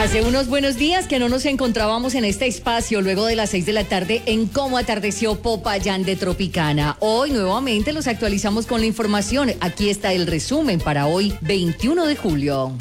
Hace unos buenos días que no nos encontrábamos en este espacio luego de las 6 de la tarde en cómo atardeció Popayán de Tropicana. Hoy nuevamente los actualizamos con la información. Aquí está el resumen para hoy, 21 de julio.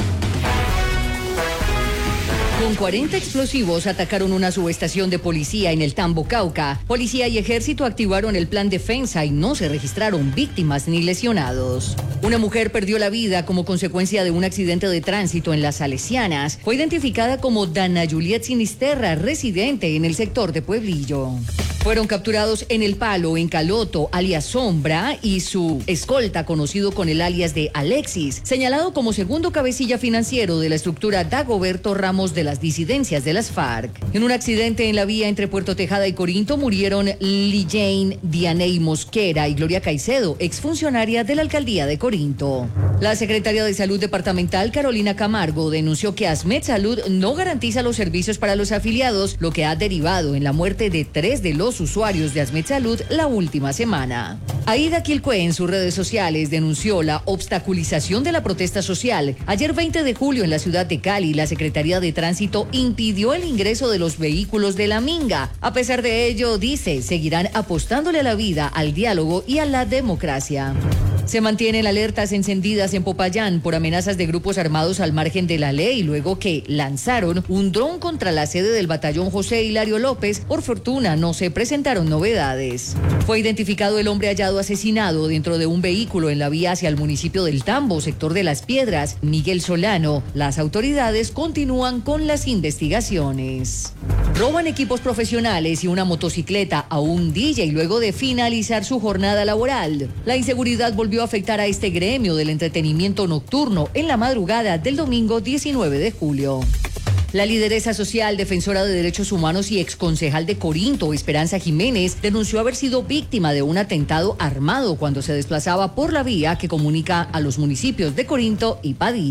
Con 40 explosivos atacaron una subestación de policía en el Tambo, Cauca. Policía y ejército activaron el plan defensa y no se registraron víctimas ni lesionados. Una mujer perdió la vida como consecuencia de un accidente de tránsito en Las Salesianas. Fue identificada como Dana Juliet Sinisterra, residente en el sector de Pueblillo. Fueron capturados en El Palo, en Caloto, alias Sombra, y su escolta, conocido con el alias de Alexis, señalado como segundo cabecilla financiero de la estructura Dagoberto Ramos de las disidencias de las FARC. En un accidente en la vía entre Puerto Tejada y Corinto murieron Lillane Dianey Mosquera y Gloria Caicedo, exfuncionaria de la alcaldía de Corinto. La secretaria de Salud departamental, Carolina Camargo, denunció que Asmed Salud no garantiza los servicios para los afiliados, lo que ha derivado en la muerte de 3 de los usuarios de Asmed Salud la última semana. Aida Quilcue en sus redes sociales denunció la obstaculización de la protesta social. Ayer 20 de julio en la ciudad de Cali, la Secretaría de Tránsito impidió el ingreso de los vehículos de la Minga. A pesar de ello, dice, seguirán apostándole a la vida, al diálogo y a la democracia. Se mantienen alertas encendidas en Popayán por amenazas de grupos armados al margen de la ley, luego que lanzaron un dron contra la sede del batallón José Hilario López. Por fortuna, no se presentaron novedades. Fue identificado el hombre hallado asesinado dentro de un vehículo en la vía hacia el municipio del Tambo, sector de Las Piedras, Miguel Solano. Las autoridades continúan con las investigaciones. Roban equipos profesionales y una motocicleta a un DJ luego de finalizar su jornada laboral. La inseguridad volvió a afectar a este gremio del entretenimiento nocturno en la madrugada del domingo 19 de julio. La lideresa social, defensora de derechos humanos y exconcejal de Corinto, Esperanza Jiménez, denunció haber sido víctima de un atentado armado cuando se desplazaba por la vía que comunica a los municipios de Corinto y Padilla.